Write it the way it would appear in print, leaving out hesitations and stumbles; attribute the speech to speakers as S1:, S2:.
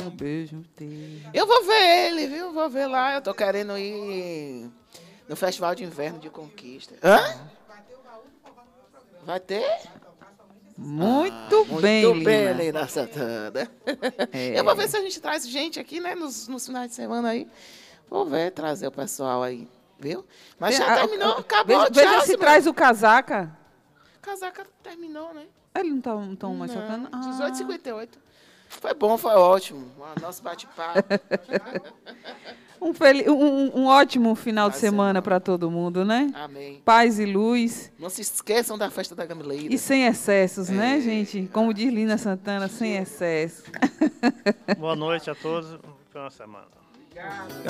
S1: Um beijo teu.
S2: Eu vou ver ele, viu? Vou ver lá. Eu tô querendo ir no Festival de Inverno de Conquista. Hã? Vai ter?
S1: Muito bem,
S2: Muito bem,
S1: Lina.
S2: Lina Santana.
S1: É.
S2: Eu vou ver se a gente traz gente aqui, né? Nos finais de semana aí. Vou ver, trazer o pessoal aí, viu? Mas já terminou, acabou,
S1: Veja
S2: tchau,
S1: se
S2: Simone.
S1: traz o casaca.
S2: Casaca terminou, né?
S1: Ele não tá mais tocando?
S2: 18h58. Foi bom, foi ótimo. Nosso bate-papo.
S1: Um ótimo final de
S2: Final de
S1: semana
S2: semana.
S1: para todo mundo, né?
S2: Amém.
S1: Paz e luz.
S2: Não se esqueçam da festa da Gamileira.
S1: E sem excessos, né, gente? Como diz Lina Santana, sem excesso.
S3: Boa noite a todos. Boa semana.